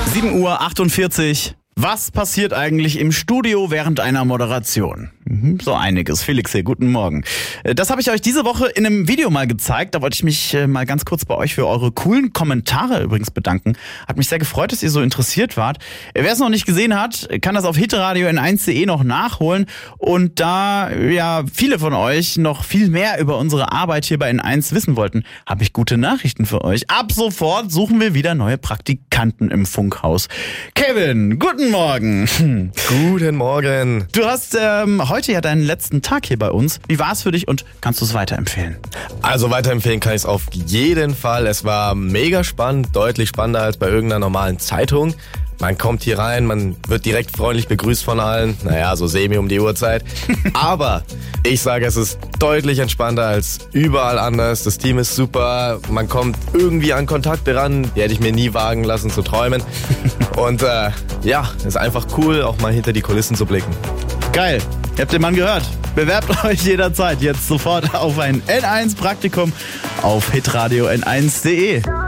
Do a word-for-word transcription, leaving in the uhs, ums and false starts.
sieben Uhr achtundvierzig. Was passiert eigentlich im Studio während einer Moderation? So einiges. Felix hier, guten Morgen. Das habe ich euch diese Woche in einem Video mal gezeigt. Da wollte ich mich mal ganz kurz bei euch für eure coolen Kommentare übrigens bedanken. Hat mich sehr gefreut, dass ihr so interessiert wart. Wer es noch nicht gesehen hat, kann das auf hitradio n eins punkt de noch nachholen. Und da ja viele von euch noch viel mehr über unsere Arbeit hier bei N eins wissen wollten, habe ich gute Nachrichten für euch. Ab sofort suchen wir wieder neue Praktikanten im Funkhaus. Kevin, guten Morgen. Guten Morgen. Du hast ähm, heute ja deinen letzten Tag hier bei uns. Wie war es für dich und kannst du es weiterempfehlen? Also weiterempfehlen kann ich es auf jeden Fall. Es war mega spannend, deutlich spannender als bei irgendeiner normalen Zeitung. Man kommt hier rein, man wird direkt freundlich begrüßt von allen. Naja, so semi um die Uhrzeit. Aber ich sage, es ist deutlich entspannter als überall anders. Das Team ist super. Man kommt irgendwie an Kontakte ran. Die hätte ich mir nie wagen lassen zu träumen. Und äh, ja, ist einfach cool, auch mal hinter die Kulissen zu blicken. Geil. Ihr habt den Mann gehört. Bewerbt euch jederzeit jetzt sofort auf ein N eins Praktikum auf hitradio n eins punkt de.